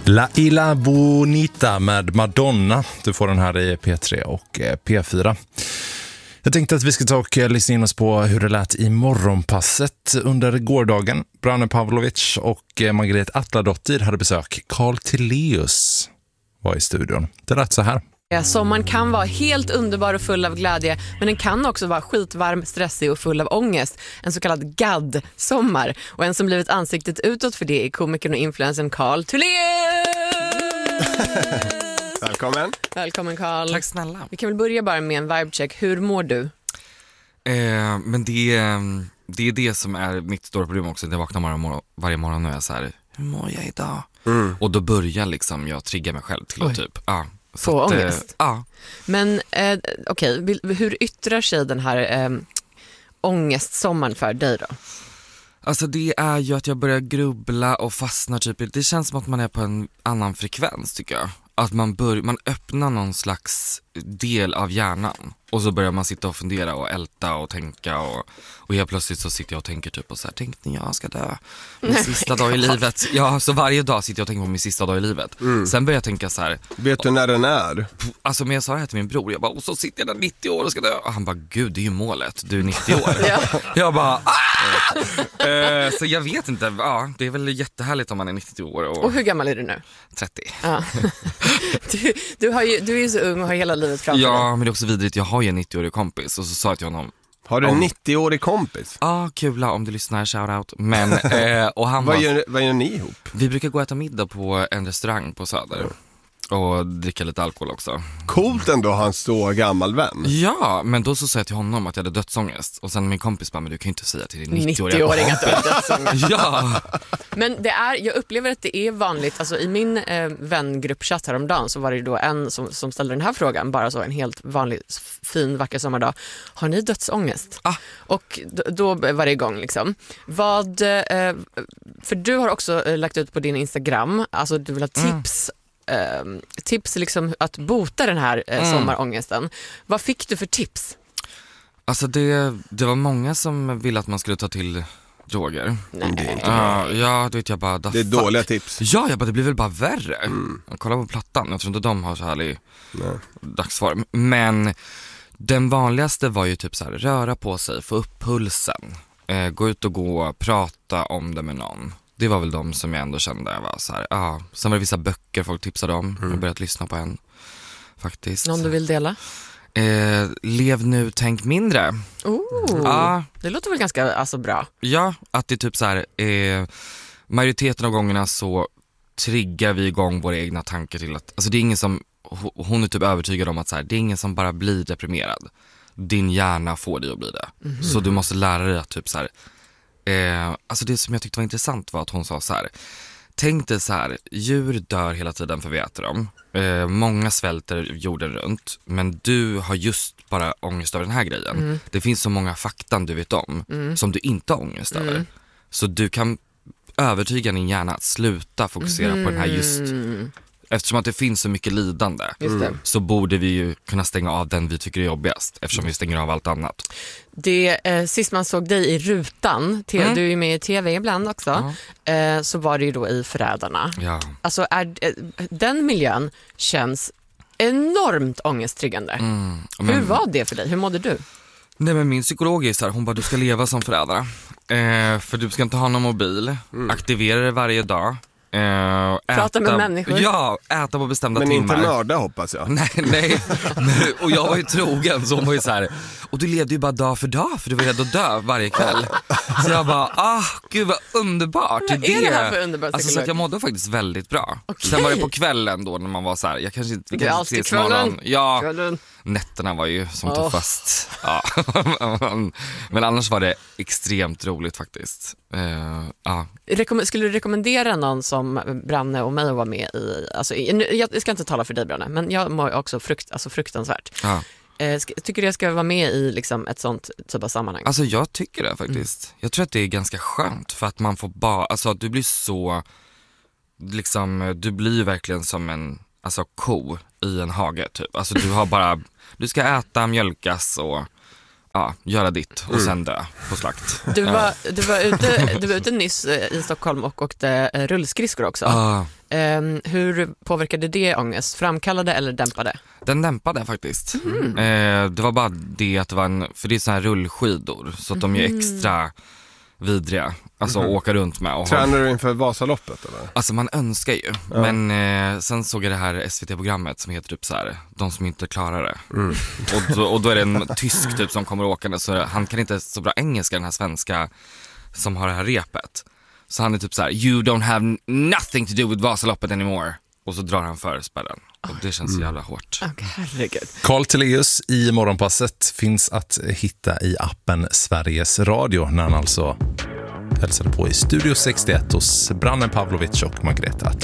La Isla Bonita med Madonna. Du får den här i P3 och P4. Jag tänkte att vi ska ta och lyssna in oss på hur det lät i morgonpasset under gårdagen. Branne Pavlovic och Margret Atladottir hade besök. Carl Tilléus var i studion. Det lät så här. Sommaren kan vara helt underbar och full av glädje, men den kan också vara skitvarm, stressig och full av ångest. En så kallad gadd-sommar. Och en som blivit ansiktet utåt för det är komikern och influencern Carl Tilléus! Välkommen. Välkommen Carl. Tack snälla. Vi kan väl börja bara med en vibecheck. Hur mår du? Men det är det som är mitt stora problem också. Jag vaknar varje morgon och jag är så här: hur mår jag idag? Och då börjar liksom jag trigga mig själv till att typ få ångest. Ja. Men okej, hur yttrar sig den här ångestsommaren för dig då? Alltså det är ju att jag börjar grubbla och fastnar typ. Det känns som att man är på en annan frekvens tycker jag. Att man öppnar någon slags del av hjärnan och så börjar man sitta och fundera och älta och tänka och helt plötsligt så sitter jag och tänker typ och så här: tänkte ni jag ska dö min sista dag i livet? Ja, så varje dag sitter jag och tänker på min sista dag i livet. Sen börjar jag tänka så här: vet du när den är? Alltså men jag sa det här till min bror, jag bara, och så sitter jag där 90 år och ska dö. Och han bara, gud det är ju målet, du är 90 år. Jag bara, så jag vet inte, det är väl jättehärligt om man är 90 år. Och hur gammal är du nu? 30. Ja. Du är ju så ung och har hela livet framför dig. Ja, men det är också vidrigt. Jag har ju en 90-årig kompis och så sa jag till honom: har du en 90-årig kompis? Ja, kula om du lyssnar, shoutout. Men, och han vad gör ni ihop? Vi brukar gå och äta middag på en restaurang på Söder. Och dricka lite alkohol också. Coolt ändå, han så gammal vän. Ja, men då så sa jag till honom att jag hade dödsångest. Och sen min kompis bara, men du kan ju inte säga till din 90-åring att du har dödsångest. Ja. Men jag upplever att det är vanligt. Alltså i min vängruppchatt häromdagen så var det då en som ställde den här frågan. Bara så en helt vanlig, fin, vacker sommardag. Har ni dödsångest? Och då var det igång liksom. För du har också lagt ut på din Instagram. Alltså du vill ha tips liksom att bota den här sommarångesten. Vad fick du för tips? Alltså det var många som ville att man skulle ta till droger. Nej. Ja, du vet jag bara... Det är dåliga tips. Ja, jag bara, det blir väl bara värre. Kolla på plattan, jag tror inte de har så härlig dagsform. Men den vanligaste var ju typ så här: röra på sig, få upp pulsen, gå ut och prata om det med någon. Det var väl de som jag ändå kände var så här. Sen var det vissa böcker folk tipsade om. Jag har börjat lyssna på en faktiskt. Någon du vill dela? Lev nu, tänk mindre. Det låter väl ganska bra. Ja, att det är typ så här, majoriteten av gångerna så triggar vi igång våra egna tankar till att, alltså det är ingen som, hon är typ övertygad om att så här, det är ingen som bara blir deprimerad. Din hjärna får dig att bli det. Så du måste lära dig att typ så här, alltså det som jag tyckte var intressant var att hon sa så här: tänk dig så här, djur dör hela tiden för vi äter dem. Många svälter jorden runt, men du har just bara ångest över den här grejen. Det finns så många faktan du vet om som du inte har ångest över. Så du kan övertyga din hjärna att sluta fokusera på den här just. Eftersom att det finns så mycket lidande så borde vi ju kunna stänga av den vi tycker är jobbigast, eftersom vi stänger av allt annat. Sist man såg dig i rutan, du är ju med i tv ibland också, så var det ju då i Förrädarna. Ja. Alltså den miljön känns enormt ångesttriggande. Hur var det för dig? Hur mådde du? Nej, men min psykolog är så här, hon bara, du ska leva som förrädare. För du ska inte ha någon mobil, aktivera det varje dag. Prata med människor. Ja, äta på bestämda timmar. Men inte mörda, hoppas jag. Nej. Och jag var ju trogen, så hon var ju så här. Och du levde ju bara dag för dag, för du var rädd att dö varje kväll. Så jag bara, gud vad underbart. Vad är det här för underbart? Alltså, så att jag mådde faktiskt väldigt bra. Sen var det på kvällen då när man var så här, jag kanske inte ses imorgon. Ja, nätterna var ju som tuffast. Ja. Men annars var det extremt roligt faktiskt. Skulle du rekommendera någon som Branne och mig att vara med i? Alltså, jag ska inte tala för dig, Branne, men jag mår också fruktansvärt. Tycker du jag ska vara med i liksom ett sånt typ av sammanhang? Alltså jag tycker det faktiskt. Jag tror att det är ganska skönt, för att man får bara, alltså du blir så liksom, du blir verkligen som en ko i en hage typ. Alltså du har bara, du ska äta, mjölkas göra ditt och sen dö på slakt. Du var ute nyss i Stockholm och åkte rullskridskor också. Hur påverkade det ångest? Framkallade eller dämpade? Den dämpade faktiskt. Det var bara det att det var för det är så här rullskidor så att de är extra vidriga. Alltså åka runt med. Tränar du inför Vasaloppet eller? Alltså man önskar ju. Ja. Men sen såg jag det här SVT-programmet som heter typ så här, de som inte klarar det. Och då är det en tysk typ som kommer åkande, så han kan inte så bra engelska, den här svenska som har det här repet. Så han är typ så här: you don't have nothing to do with Vasaloppet anymore. Och så drar han för spärren. Och det känns så jävla hårt. Herregud. Carl Teleus i Morgonpasset finns att hitta i appen Sveriges Radio när han alltså hälsade på i Studio 61 hos Branne Pavlovic och Margareta